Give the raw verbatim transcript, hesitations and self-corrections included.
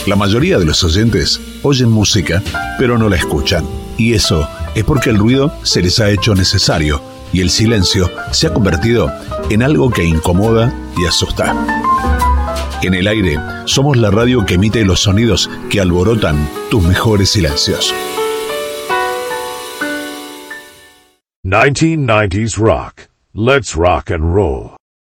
La mayoría de los oyentes oyen música, pero no la escuchan. Y eso es porque el ruido se les ha hecho necesario y el silencio se ha convertido en algo que incomoda y asusta. En el aire, somos la radio que emite los sonidos que alborotan tus mejores silencios. nineteen nineties Rock. Let's rock and roll.